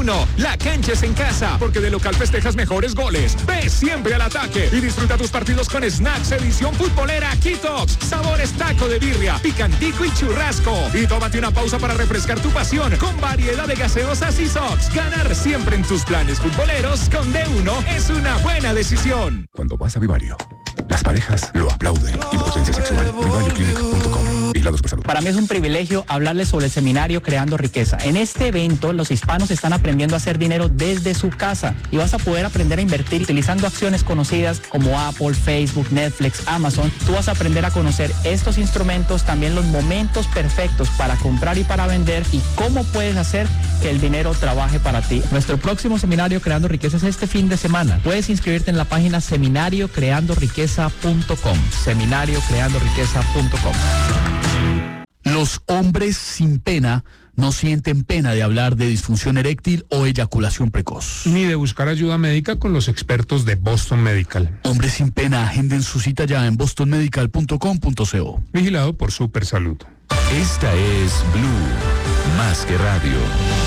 D1, la cancha es en casa, porque de local festejas mejores goles. Ve siempre al ataque y disfruta tus partidos con Snacks edición futbolera Kitox, sabores taco de birria, picantico y churrasco. Y tómate una pausa para refrescar tu pasión con variedad de gaseosas y sox. Ganar siempre en tus planes futboleros con D1 es una buena decisión. Cuando vas a Vivario, las parejas lo aplauden. Impotencia sexual. VivarioClinic.com. Vigilados por salud. Para mí es un privilegio hablarles sobre el seminario Creando Riqueza. En este evento, los hispanos están aprendiendo a hacer dinero desde su casa y vas a poder aprender a invertir utilizando acciones conocidas como Apple, Facebook, Netflix, Amazon. Tú vas a aprender a conocer estos instrumentos, también los momentos perfectos para comprar y para vender y cómo puedes hacer que el dinero trabaje para ti. Nuestro próximo seminario Creando Riqueza es este fin de semana. Puedes inscribirte en la página seminariocreandoriqueza.com. Seminariocreandoriqueza.com. Los hombres sin pena no sienten pena de hablar de disfunción eréctil o eyaculación precoz. Ni de buscar ayuda médica con los expertos de Boston Medical. Hombres sin pena, agenden su cita ya en bostonmedical.com.co. Vigilado por Supersalud. Esta es Blue, más que radio.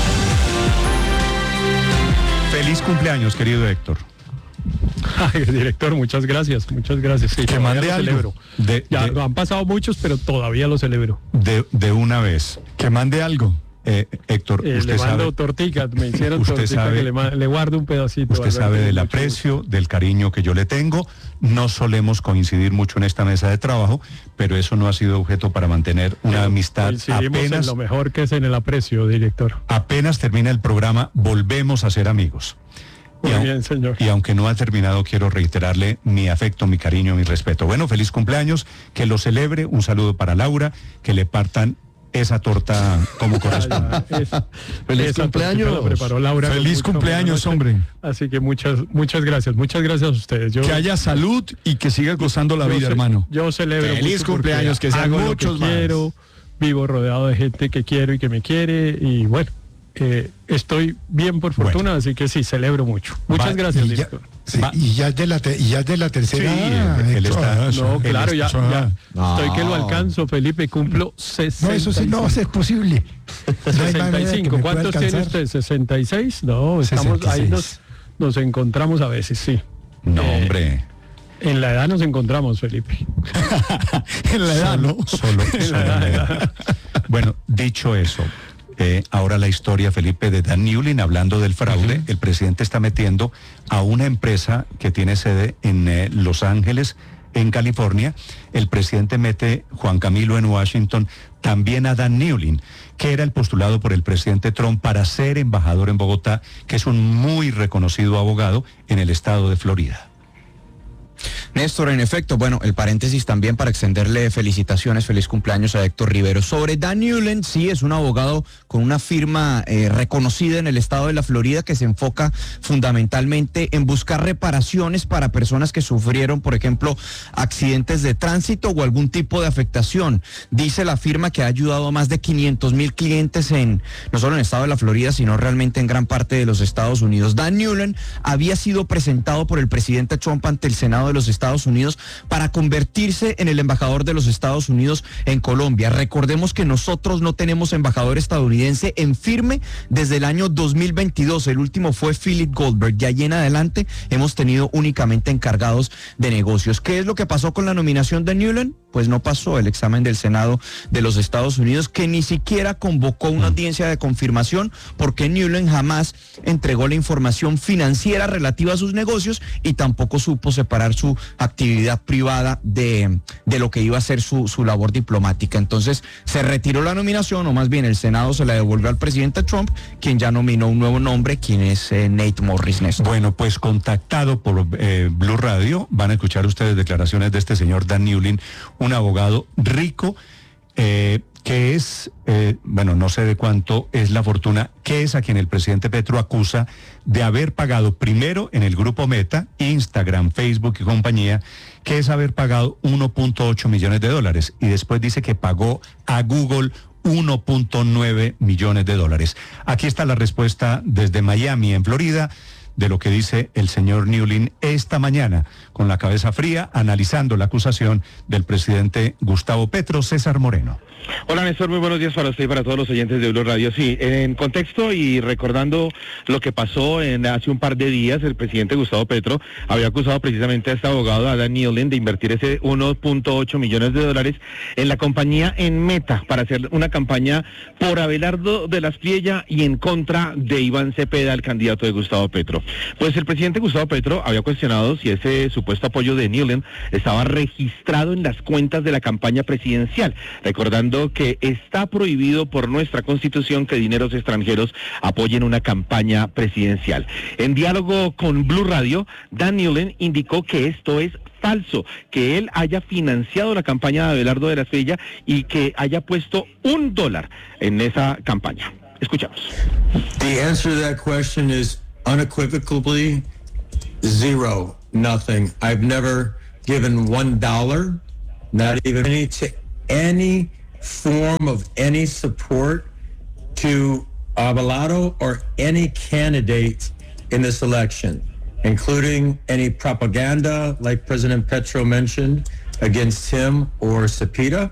Feliz cumpleaños, querido Héctor. Ay, director, muchas gracias. Sí, que mande algo. Han pasado muchos, pero todavía lo celebro. De una vez. Que mande algo. Héctor, usted le mando sabe. Tortica, me hicieron Usted tortica sabe, que le guardo un pedacito. Usted sabe del aprecio, del cariño que yo le tengo. No solemos coincidir mucho en esta mesa de trabajo, pero eso no ha sido objeto para mantener una amistad. Coincidimos en lo mejor que es en el aprecio, director. Apenas termina el programa, volvemos a ser amigos. Muy bien, señor. Y aunque no ha terminado, quiero reiterarle mi afecto, mi cariño, mi respeto. Bueno, feliz cumpleaños, que lo celebre, un saludo para Laura, que le partan esa torta como corresponde. Feliz cumpleaños. Preparó Laura. Feliz cumpleaños, hombre. Así que muchas gracias a ustedes. Que haya salud y que siga gozando la vida, hermano. Yo celebro. Feliz cumpleaños, que sean muchos más. Quiero, vivo rodeado de gente que quiero y que me quiere y bueno. Estoy bien por fortuna, así que sí, celebro mucho. Muchas gracias, director. Y ya es de la tercera. Él está. No, claro, ya estoy que lo alcanzo, Felipe, cumplo 60. No, eso sí, no, es posible. 65. ¿Cuántos tiene usted? 66. No, estamos 66. Ahí nos encontramos a veces, sí. No, hombre. En la edad nos encontramos, Felipe. En la edad, ¿no? Solo en la edad. Bueno, dicho eso. Ahora la historia, Felipe, de Dan Newlin, hablando del fraude. El presidente está metiendo a una empresa que tiene sede en Los Ángeles, en California. El presidente mete, Juan Camilo, en Washington, también a Dan Newlin, que era el postulado por el presidente Trump para ser embajador en Bogotá, que es un muy reconocido abogado en el estado de Florida. Néstor, en efecto, bueno, el paréntesis también para extenderle felicitaciones, feliz cumpleaños a Héctor Rivero. Sobre Dan Newlin, sí, es un abogado con una firma reconocida en el estado de la Florida que se enfoca fundamentalmente en buscar reparaciones para personas que sufrieron, por ejemplo, accidentes de tránsito o algún tipo de afectación. Dice la firma que ha ayudado a más de 500,000 clientes no solo en el estado de la Florida, sino realmente en gran parte de los Estados Unidos. Dan Newlin había sido presentado por el presidente Trump ante el Senado de los Estados Unidos para convertirse en el embajador de los Estados Unidos en Colombia. Recordemos que nosotros no tenemos embajador estadounidense en firme desde el año 2022. El último fue Philip Goldberg. Y allí en adelante hemos tenido únicamente encargados de negocios. ¿Qué es lo que pasó con la nominación de Newlin? Pues no pasó el examen del Senado de los Estados Unidos, que ni siquiera convocó una audiencia de confirmación porque Newlin jamás entregó la información financiera relativa a sus negocios y tampoco supo separar su actividad privada de lo que iba a ser su labor diplomática. Entonces se retiró la nominación, o más bien el Senado se la devolvió al presidente Trump, quien ya nominó un nuevo nombre, quien es Nate Morris, Néstor. Bueno, pues contactado por Blue Radio, van a escuchar ustedes declaraciones de este señor Dan Newlin, un abogado rico, que es, no sé de cuánto es la fortuna, que es a quien el presidente Petro acusa de haber pagado primero en el grupo Meta, Instagram, Facebook y compañía, que es haber pagado 1.8 millones de dólares, y después dice que pagó a Google 1.9 millones de dólares. Aquí está la respuesta desde Miami, en Florida, de lo que dice el señor Newlin esta mañana, con la cabeza fría, analizando la acusación del presidente Gustavo Petro. César Moreno. Hola Néstor, muy buenos días para usted y para todos los oyentes de Blue Radio. Sí, en contexto y recordando lo que pasó hace un par de días, el presidente Gustavo Petro había acusado precisamente a este abogado, Adam Newlin, de invertir ese 1.8 millones de dólares en la compañía en Meta para hacer una campaña por Abelardo de la Espriella y en contra de Iván Cepeda, el candidato de Gustavo Petro. Pues el presidente Gustavo Petro había cuestionado si ese supuesto apoyo de Newlin estaba registrado en las cuentas de la campaña presidencial, recordando que está prohibido por nuestra Constitución que dineros extranjeros apoyen una campaña presidencial. En diálogo con Blue Radio, Dan Newlin indicó que esto es falso, que él haya financiado la campaña de Abelardo de la Espriella y que haya puesto $1 en esa campaña. Escuchamos. The answer to that question is unequivocally zero, nothing. I've never given $1, not even any form of any support to Abelardo or any candidate in this election, including any propaganda, like President Petro mentioned, against him or Cepeda.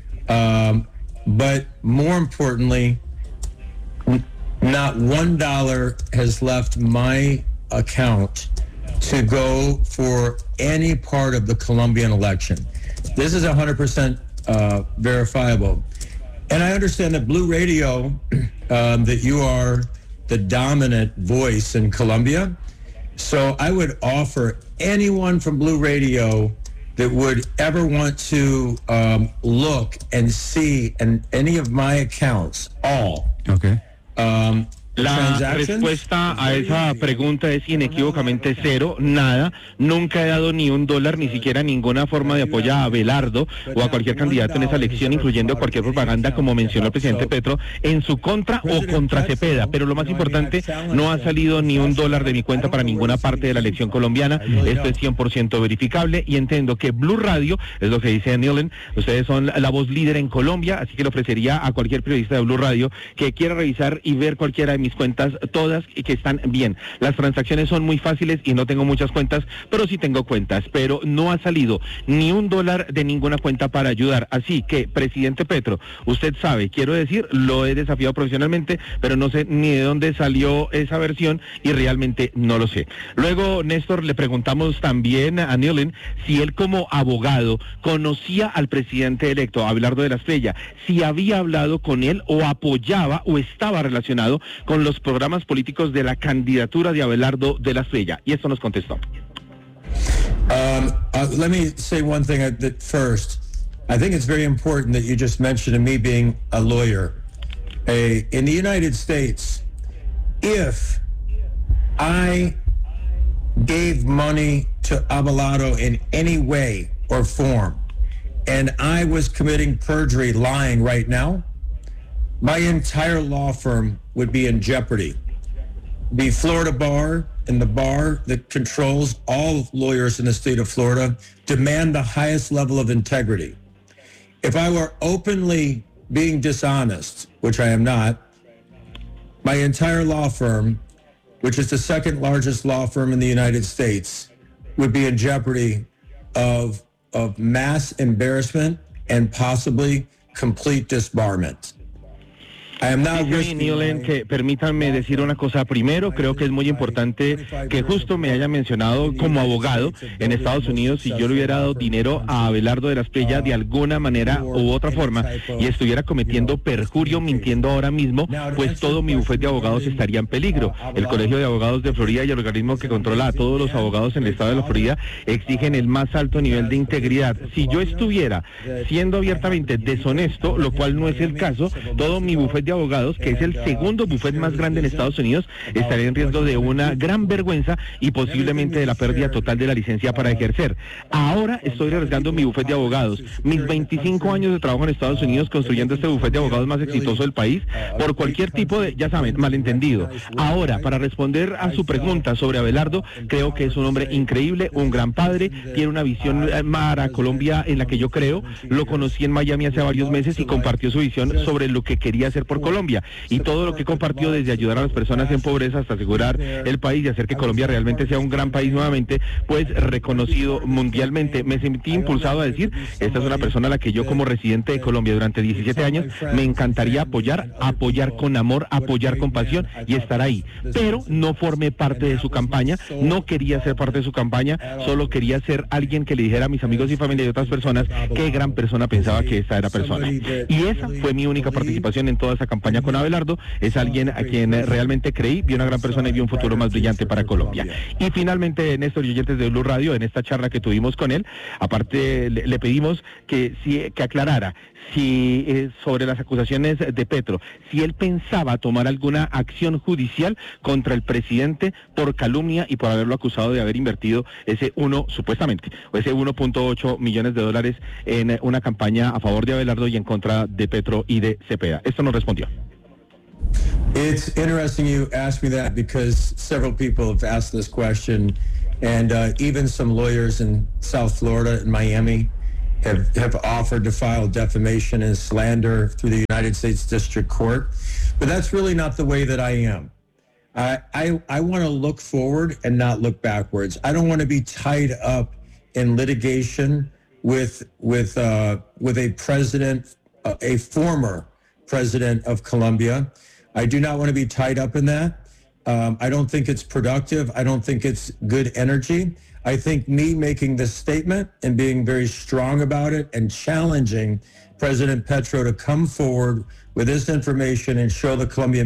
But more importantly, not $1 has left my account to go for any part of the Colombian election. This is 100% verifiable. And I understand that Blue Radio, that you are the dominant voice in Colombia. So I would offer anyone from Blue Radio that would ever want to look and see any of my accounts, all. Okay. La respuesta a esa pregunta es inequívocamente cero, nada. Nunca he dado ni $1, ni siquiera ninguna forma de apoyo a Abelardo o a cualquier candidato en esa elección, incluyendo cualquier propaganda, como mencionó el presidente Petro, en su contra o contra Cepeda. Pero lo más importante, no ha salido ni $1 de mi cuenta para ninguna parte de la elección colombiana. Esto es 100% verificable y entiendo que Blue Radio, es lo que dice Newlin, ustedes son la voz líder en Colombia, así que le ofrecería a cualquier periodista de Blue Radio que quiera revisar y ver cualquiera de mis cuentas, todas, y que están bien. Las transacciones son muy fáciles y no tengo muchas cuentas, pero sí tengo cuentas, pero no ha salido ni $1 de ninguna cuenta para ayudar. Así que, presidente Petro, usted sabe, quiero decir, lo he desafiado profesionalmente, pero no sé ni de dónde salió esa versión y realmente no lo sé. Luego, Néstor, le preguntamos también a Newlin si él como abogado conocía al presidente electo, Abelardo de la Espriella, si había hablado con él o apoyaba o estaba relacionado con los programas políticos de la candidatura de Abelardo de la Espriella. Y esto nos contestó. Let me say one thing first. I think it's very important that you just mentioned me being a lawyer. In the United States, if I gave money to Abelardo in any way or form, and I was committing perjury, lying right now, my entire law firm would be in jeopardy. The Florida bar and the bar that controls all lawyers in the state of Florida demand the highest level of integrity. If I were openly being dishonest, which I am not, my entire law firm, which is the second largest law firm in the United States, would be in jeopardy of mass embarrassment and possibly complete disbarment. Dice Newlin que permítanme decir una cosa primero, creo que es muy importante que justo me haya mencionado como abogado en Estados Unidos. Si yo le hubiera dado dinero a Abelardo de la Espriella de alguna manera u otra forma y estuviera cometiendo perjurio, mintiendo ahora mismo, pues todo mi bufete de abogados estaría en peligro. El Colegio de Abogados de Florida y el organismo que controla a todos los abogados en el estado de la Florida exigen el más alto nivel de integridad. Si yo estuviera siendo abiertamente deshonesto, lo cual no es el caso, todo mi bufete de abogados, que es el segundo bufete más grande en Estados Unidos, estaría en riesgo de una gran vergüenza y posiblemente de la pérdida total de la licencia para ejercer. Ahora estoy arriesgando mi bufete de abogados, mis 25 años de trabajo en Estados Unidos construyendo este bufete de abogados más exitoso del país, por cualquier tipo de, ya saben, malentendido. Ahora, para responder a su pregunta sobre Abelardo, creo que es un hombre increíble, un gran padre, tiene una visión para Colombia en la que yo creo. Lo conocí en Miami hace varios meses y compartió su visión sobre lo que quería hacer por por Colombia, y todo lo que compartió desde ayudar a las personas en pobreza hasta asegurar el país y hacer que Colombia realmente sea un gran país nuevamente, pues reconocido mundialmente. Me sentí impulsado a decir, esta es una persona a la que yo como residente de Colombia durante 17 años me encantaría apoyar con amor, apoyar con pasión y estar ahí, pero no formé parte de su campaña, no quería ser parte de su campaña, solo quería ser alguien que le dijera a mis amigos y familia y otras personas qué gran persona pensaba que esta era persona. Y esa fue mi única participación en toda esa campaña con Abelardo. Es alguien a quien realmente creí, vi una gran persona y vi un futuro más brillante para Colombia. Y finalmente, Néstor y oyentes de Blue Radio, en esta charla que tuvimos con él, aparte le pedimos que aclarara si sobre las acusaciones de Petro, si él pensaba tomar alguna acción judicial contra el presidente por calumnia y por haberlo acusado de haber invertido ese 1.8 millones de dólares en una campaña a favor de Abelardo y en contra de Petro y de Cepeda. Esto nos respondió. It's interesting you asked me that because several people have asked this question, and even some lawyers in South Florida and Miami have offered to file defamation and slander through the United States District Court. But that's really not the way that I am. I want to look forward and not look backwards. I don't want to be tied up in litigation with a president, a former president of Colombia. I do not want to be tied up in that. I don't think it's productive. I don't think it's good energy. I think me making this statement and being very strong about it and challenging President Petro to come forward with this information and show the Colombian